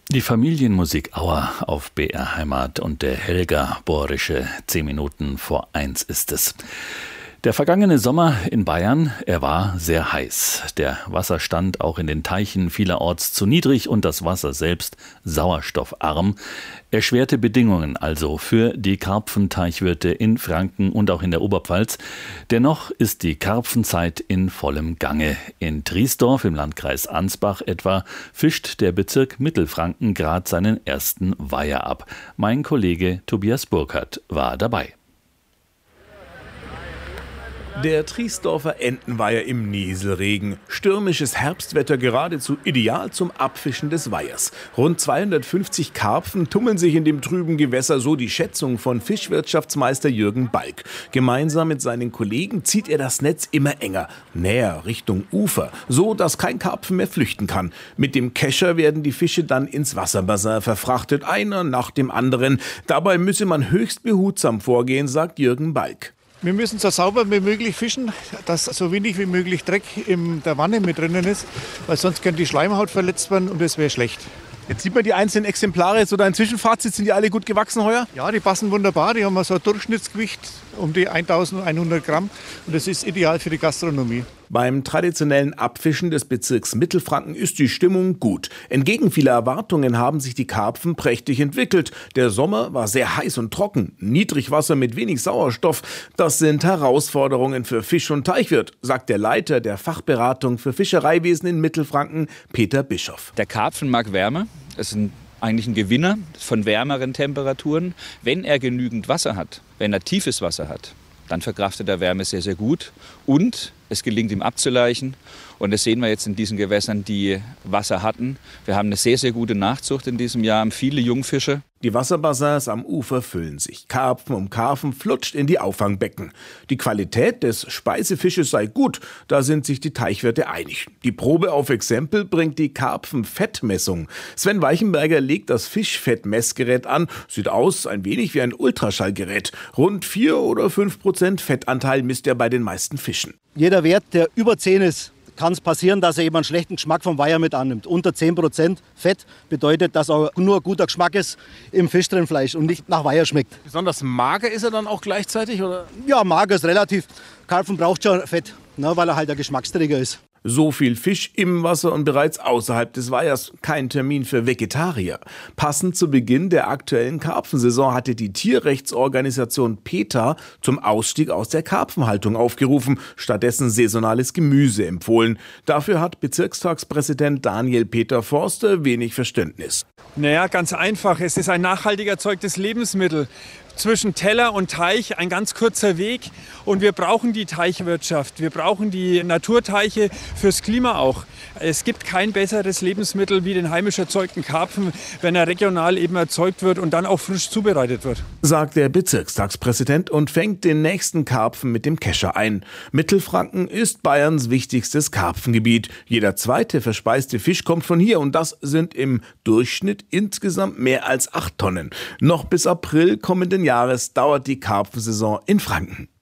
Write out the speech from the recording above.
Die Familienmusik Auer auf BR Heimat und der Helga-Bohrische 10 Minuten vor 1 ist es. Der vergangene Sommer in Bayern, er war sehr heiß. Der Wasserstand auch in den Teichen vielerorts zu niedrig und das Wasser selbst sauerstoffarm. Erschwerte Bedingungen also für die Karpfenteichwirte in Franken und auch in der Oberpfalz. Dennoch ist die Karpfenzeit in vollem Gange. In Triesdorf im Landkreis Ansbach etwa fischt der Bezirk Mittelfranken gerade seinen ersten Weiher ab. Mein Kollege Tobias Burkhardt war dabei. Der Triesdorfer Entenweiher im Nieselregen. Stürmisches Herbstwetter geradezu ideal zum Abfischen des Weihers. Rund 250 Karpfen tummeln sich in dem trüben Gewässer, so die Schätzung von Fischwirtschaftsmeister Jürgen Balk. Gemeinsam mit seinen Kollegen zieht er das Netz immer enger, näher Richtung Ufer, so dass kein Karpfen mehr flüchten kann. Mit dem Kescher werden die Fische dann ins Wasserbassin verfrachtet, einer nach dem anderen. Dabei müsse man höchst behutsam vorgehen, sagt Jürgen Balk. Wir müssen so sauber wie möglich fischen, dass so wenig wie möglich Dreck in der Wanne mit drinnen ist, weil sonst könnte die Schleimhaut verletzt werden und das wäre schlecht. Jetzt sieht man die einzelnen Exemplare, so dein Zwischenfazit, sind die alle gut gewachsen heuer? Ja, die passen wunderbar, die haben so ein Durchschnittsgewicht um die 1100 Gramm und das ist ideal für die Gastronomie. Beim traditionellen Abfischen des Bezirks Mittelfranken ist die Stimmung gut. Entgegen vieler Erwartungen haben sich die Karpfen prächtig entwickelt. Der Sommer war sehr heiß und trocken. Niedrigwasser mit wenig Sauerstoff. Das sind Herausforderungen für Fisch- und Teichwirt, sagt der Leiter der Fachberatung für Fischereiwesen in Mittelfranken, Peter Bischoff. Der Karpfen mag Wärme. Es ist eigentlich ein Gewinner von wärmeren Temperaturen. Wenn er genügend Wasser hat, wenn er tiefes Wasser hat, dann verkraftet er Wärme sehr, sehr gut und es gelingt ihm abzuleichen. Und das sehen wir jetzt in diesen Gewässern, die Wasser hatten. Wir haben eine sehr, sehr gute Nachzucht in diesem Jahr, haben viele Jungfische. Die Wasserbassins am Ufer füllen sich. Karpfen um Karpfen flutscht in die Auffangbecken. Die Qualität des Speisefisches sei gut, da sind sich die Teichwirte einig. Die Probe auf Exempel bringt die Karpfenfettmessung. Sven Weichenberger legt das Fischfettmessgerät an. Sieht aus ein wenig wie ein Ultraschallgerät. Rund 4 oder 5% Fettanteil misst er bei den meisten Fischen. Jeder Wert, der über 10 ist, kann es passieren, dass er eben einen schlechten Geschmack vom Weiher mit annimmt. Unter 10% Fett bedeutet, dass auch nur guter Geschmack ist im Fisch drin Fleisch und nicht nach Weiher schmeckt. Besonders mager ist er dann auch gleichzeitig, oder? Ja, mager ist relativ. Karpfen braucht schon Fett, weil er halt der Geschmacksträger ist. So viel Fisch im Wasser und bereits außerhalb des Weihers. Kein Termin für Vegetarier. Passend zu Beginn der aktuellen Karpfensaison hatte die Tierrechtsorganisation PETA zum Ausstieg aus der Karpfenhaltung aufgerufen, stattdessen saisonales Gemüse empfohlen. Dafür hat Bezirkstagspräsident Daniel Peter Forster wenig Verständnis. Naja, ganz einfach. Es ist ein nachhaltig erzeugtes Lebensmittel. Zwischen Teller und Teich ein ganz kurzer Weg und wir brauchen die Teichwirtschaft, wir brauchen die Naturteiche fürs Klima auch. Es gibt kein besseres Lebensmittel wie den heimisch erzeugten Karpfen, wenn er regional eben erzeugt wird und dann auch frisch zubereitet wird. Sagt der Bezirkstagspräsident und fängt den nächsten Karpfen mit dem Kescher ein. Mittelfranken ist Bayerns wichtigstes Karpfengebiet. Jeder zweite verspeiste Fisch kommt von hier und das sind im Durchschnitt insgesamt mehr als 8 Tonnen. Noch bis April kommenden Jahres dauert die Karpfensaison in Franken.